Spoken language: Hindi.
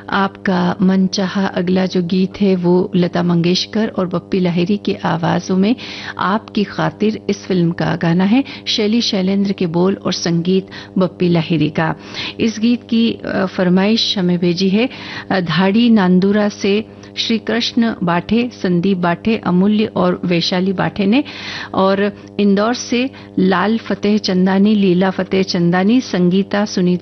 आपका मनचाहा अगला जो गीत है वो लता मंगेशकर और बप्पी लाहिरी की आवाजों में आपकी खातिर इस फिल्म का गाना है। शैली शैलेंद्र के बोल और संगीत बप्पी लाहिरी का। इस गीत की फरमाइश हमें भेजी है धाड़ी नांदुरा से श्री कृष्ण बाठे, संदीप बाठे, अमूल्य और वैशाली बाठे ने, और इंदौर से लाल फतेह चंदानी, लीला फतेह चंदानी, संगीता, सुनीता